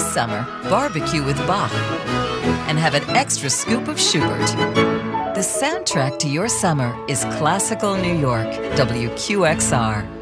This summer, barbecue with Bach and have an extra scoop of Schubert. The soundtrack to your summer is Classical New York, WQXR.